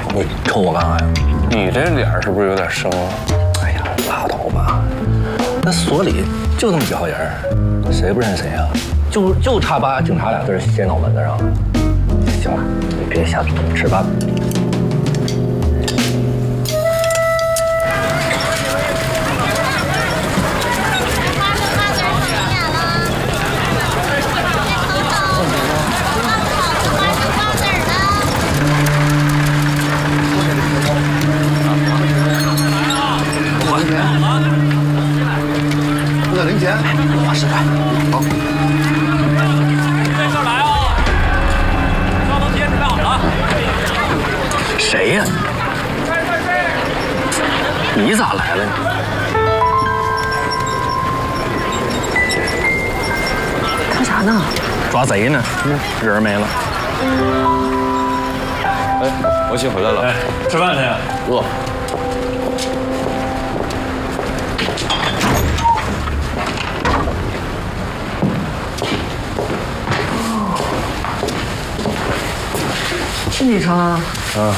你瞅我干啥呀？ 你这脸是不是有点生啊？ 哎呀，拉倒吧，那所里就那么几号人，谁不认谁啊？就差把警察俩字写脑门子上了。行了，你别瞎琢磨，吃饭吧。 5点零钱，80块。好。 这事来啊！消防梯准备好了。 谁呀？你咋来了？ 干啥呢？ 抓贼呢，人没了。 哎，我媳回来了。 哎，吃饭去。 饿。 是你成啊？ 嗯，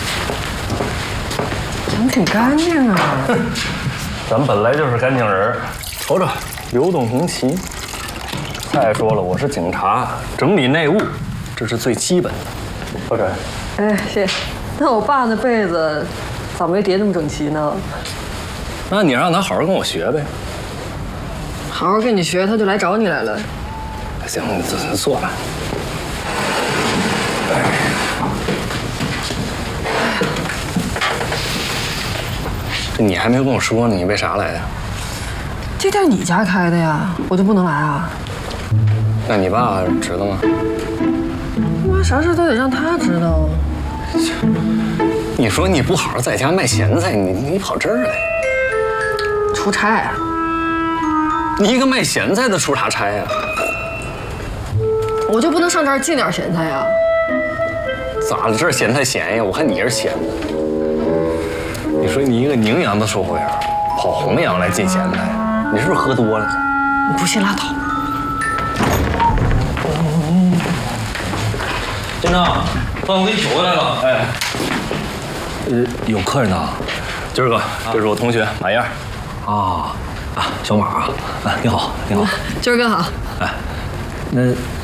怎么挺干净啊？ 咱本来就是干净人，瞅瞅，流动红旗。再说了，我是警察，整理内务，这是最基本的。或者， 哎，谢。那我爸那被子咋没叠那么整齐呢？ 那你让他好好跟我学呗。 好好跟你学，他就来找你来了。 行，你坐吧。这你还没跟我说呢，你为啥来的？ 这店你家开的呀，我就不能来啊？ 那你爸知道吗？ 妈，啥事都得让他知道。 你说你不好好在家卖咸菜，你跑这儿来？ 出差。 你一个卖咸菜的出啥差呀？ 我就不能上这儿进点咸菜呀？ 咋了？这儿咸菜咸呀？我看你是咸的。你说你一个宁阳的售货员，跑衡阳来进咸菜，你是不是喝多了？ 你不信拉倒。 店长，饭我给你取回来了。哎， 有客人呢。今儿个，这是我同学马燕。小马啊，你好，你好。 今儿个好。 哎，那